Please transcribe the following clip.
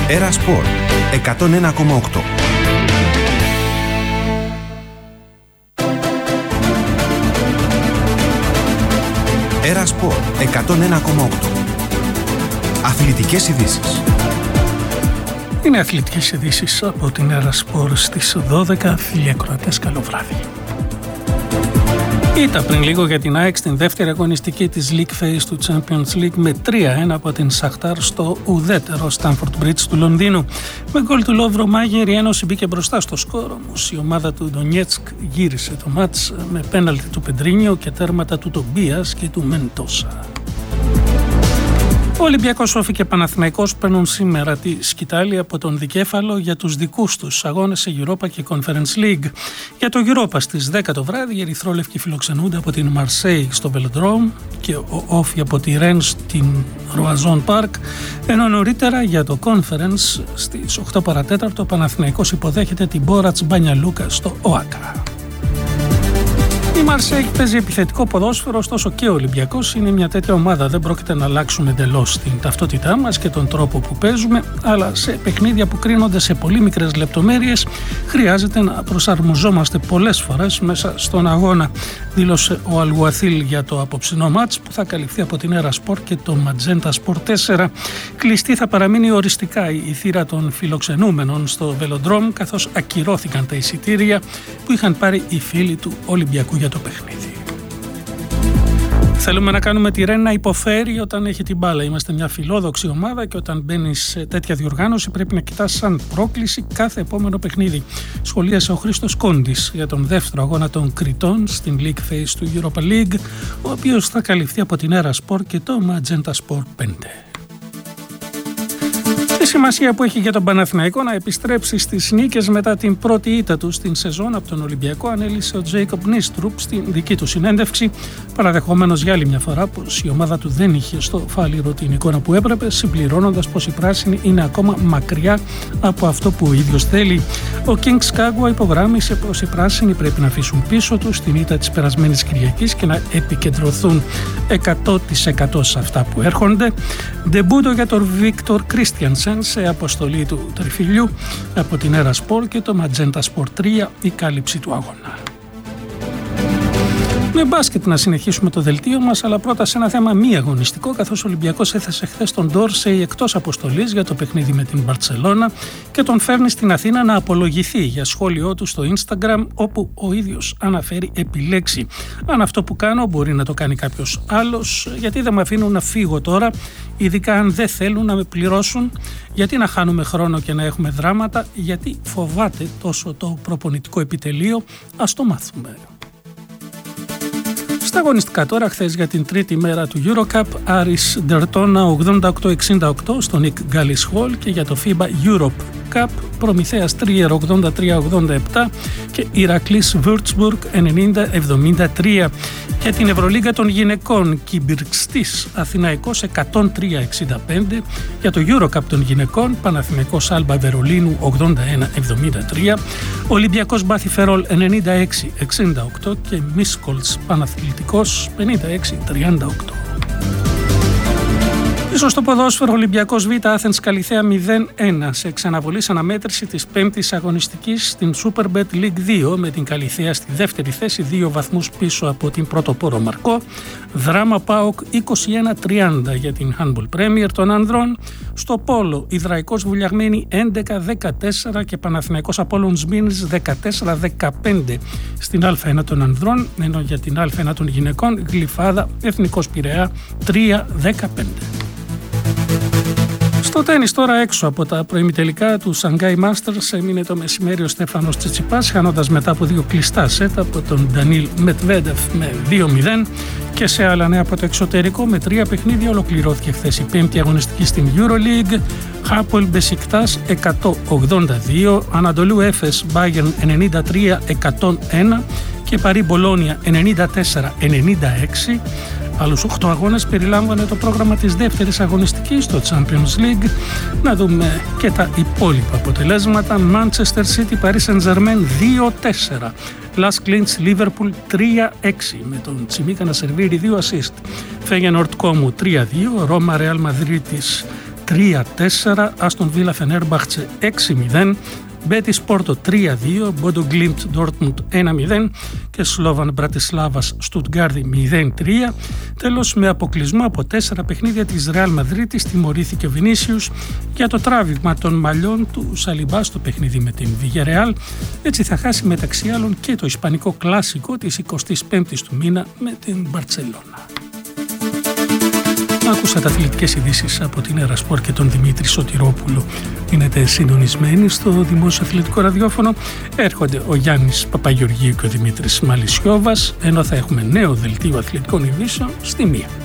Έρα Σπορ 101,8. Έρα Σπορ 101,8. Αθλητικές ειδήσεις. Είναι αθλητικές ειδήσεις από την Έρα Σπορ στις 12. Φίλοι ακροατές, καλό βράδυ. Ήταν πριν λίγο για την ΑΕΚ στην δεύτερη αγωνιστική της League Phase του Champions League με 3-1 από την Σαχτάρ στο ουδέτερο Stamford Bridge του Λονδίνου. Με γκολ του Λόβρο Μάγερ η Ένωση μπήκε μπροστά στο σκορ, όμως η ομάδα του Ντονιέτσκ γύρισε το μάτς με πέναλτι του Πεντρίνιο και τέρματα του Τομπίας και του Μεντόσα. Ο Ολυμπιακός, Όφη και Παναθηναϊκός παίρνουν σήμερα τη σκητάλη από τον δικέφαλο για τους δικούς τους αγώνες σε Europa και Conference League. Για το Europa στις 10 το βράδυ οι ερυθρόλευκοι φιλοξενούνται από την Marseille στο Velodrome και ο Όφη από τη Rennes στην Roazhon Park, ενώ νωρίτερα για το Conference στις 8 παρατέταρτο ο Παναθηναϊκός υποδέχεται την Μπόρατς Μπάνια Λούκα στο ΟΑΚΑ. Η Μαρσέιγ παίζει επιθετικό ποδόσφαιρο, ωστόσο και ο Ολυμπιακός είναι μια τέτοια ομάδα. Δεν πρόκειται να αλλάξουμε εντελώς την ταυτότητά μας και τον τρόπο που παίζουμε, αλλά σε παιχνίδια που κρίνονται σε πολύ μικρές λεπτομέρειες χρειάζεται να προσαρμοζόμαστε πολλές φορές μέσα στον αγώνα, δήλωσε ο Αλγουαθίλ για το απόψινό μάτς που θα καλυφθεί από την Έρα Σπορ και το Ματζέντα Σπορ 4. Κλειστή θα παραμείνει οριστικά η θύρα των φιλοξενούμενων στο Velodrome, καθώς ακυρώθηκαν τα εισιτήρια που είχαν πάρει οι φίλοι του Ολυμπιακού για το παιχνίδι. Θέλουμε να κάνουμε τη Ρεν να υποφέρει όταν έχει την μπάλα. Είμαστε μια φιλόδοξη ομάδα και όταν μπαίνει σε τέτοια διοργάνωση πρέπει να κοιτάς σαν πρόκληση κάθε επόμενο παιχνίδι. Σχολίασε ο Χρήστος Κόντης για τον δεύτερο αγώνα των Κριτών στην League Phase του Europa League, ο οποίος θα καλυφθεί από την Έρα Sport και το Magenta Sport 5. Η σημασία που έχει για τον Παναθηναϊκό να επιστρέψει στις νίκες μετά την πρώτη ήττα του στην σεζόν από τον Ολυμπιακό ανέλησε ο Τζέικοπ Νίστρουπ στην δική του συνέντευξη, παραδεχόμενος για άλλη μια φορά πως η ομάδα του δεν είχε στο φάληρο την εικόνα που έπρεπε, συμπληρώνοντας πως η πράσινη είναι ακόμα μακριά από αυτό που ο ίδιος θέλει. Ο Κινγκ Σκάγκουα υπογράμμισε πως οι πράσινοι πρέπει να αφήσουν πίσω τους την ήττα της περασμένης Κυριακής και να επικεντρωθούν 100% σε αυτά που έρχονται. Ντεμπούτο για τον Βίκτορ Κρίστιανσεν σε αποστολή του τριφυλιού από την Έρα Σπορ και το Ματζέντα Σπορ 3, η κάλυψη του αγώνα. Με μπάσκετ να συνεχίσουμε το δελτίο μας, αλλά πρώτα σε ένα θέμα μη αγωνιστικό, καθώς ο Ολυμπιακός έθεσε χθες τον Ντόρσεϊ εκτός αποστολής για το παιχνίδι με την Μπαρτσελώνα και τον φέρνει στην Αθήνα να απολογηθεί για σχόλιο του στο Instagram, όπου ο ίδιος αναφέρει επιλέξει. Αν αυτό που κάνω μπορεί να το κάνει κάποιος άλλος, γιατί δεν με αφήνουν να φύγω τώρα, ειδικά αν δεν θέλουν να με πληρώσουν, γιατί να χάνουμε χρόνο και να έχουμε δράματα, γιατί φοβάται τόσο το προπονητικό επιτελείο, ας το μάθουμε. Στα αγωνιστικά τώρα, χθες για την τρίτη μέρα του EuroCup, Άρης Ντερτώνα 88-68 στο Nick Gallis Hall και για το FIBA Europe Cup, Προμηθέας Τρίερ 83-87 και Ηρακλής Würzburg 90-73. Για την Ευρωλίγκα των γυναικών, Κιμπιρξτής Αθηναϊκός 103-65. Για το EuroCup των γυναικών, Παναθηναϊκός Άλμπα Βερολίνου 81-73. Ολυμπιακός Μπάθη Φερόλ 96-68 και Μίσκολς Παναθλητικός 56-38. Ίσως στο ποδόσφαιρο, Ολυμπιακός Β' Athens Καλιθέα 0-1 σε εξαναβολής αναμέτρηση της 5ης αγωνιστικής στην Superbet League 2 με την Καλιθέα στη δεύτερη θέση, 2 βαθμούς πίσω από την πρωτοπόρο Μαρκό. Δράμα ΠΑΟΚ 21-30 για την Handball Premier των ανδρών. Στο Πόλο, Ιδραϊκός Βουλιαγμένη 11-14 και Παναθηναϊκός Απόλλων Σμύρνης 14-15 στην Α1 των ανδρών, ενώ για την Α1 των γυναικών, Γλυφάδα Εθνικός Πειραιά 3-15. Στο τένις τώρα, έξω από τα προημιτελικά του Shanghai Masters, έμεινε το μεσημέρι ο Στέφανος Τσιτσιπάς, χάνοντας μετά από 2 κλειστά σετ από τον Ντανίλ Μετβέντεφ με 2-0 και σε άλλα νέα από το εξωτερικό με 3 παιχνίδια ολοκληρώθηκε χθες η 5η αγωνιστική στην EuroLeague. Χάπολ Μπεσικτάς 182, Ανατολού Έφες Μπάγερν 93-101 και Παρί Μπολόνια 94-96. Άλλους 8 αγώνες περιλάμβανε το πρόγραμμα της δεύτερης αγωνιστικής στο Champions League. Να δούμε και τα υπόλοιπα αποτελέσματα. Manchester City Paris Saint-Germain 2-4. Las Clintz Liverpool 3-6 με τον Τσιμίκα να σερβίρει 2 assist. Feyenoord Como 3-2. Roma Real Madrid 3-4, Άστον Βίλα Φενέρμπαχτσε 6-0, Μπέτις Πόρτο 3-2, Μπόντο Γκλίμπτ Ντόρτμουντ 1-0 και Σλόβαν Μπρατισλάβας Στουτγκάρδη 0-3. Τέλος, με αποκλεισμό από 4 παιχνίδια της Ρεάλ Μαδρίτης τιμωρήθηκε ο Βινίσιους για το τράβηγμα των μαλλιών του Σαλιμπά στο παιχνίδι με την Βιγερεάλ. Έτσι θα χάσει μεταξύ άλλων και το ισπανικό κλάσικο της 25ης του μήνα με την Μπαρτσελώνα. Άκουσατε αθλητικές ειδήσεις από την Ερασπορ και τον Δημήτρη Σωτηρόπουλο. Μείνετε συντονισμένοι στο Δημόσιο Αθλητικό Ραδιόφωνο. Έρχονται ο Γιάννης Παπαγεωργίου και ο Δημήτρης Μαλισιώβας, ενώ θα έχουμε νέο δελτίο αθλητικών ειδήσεων στη 1.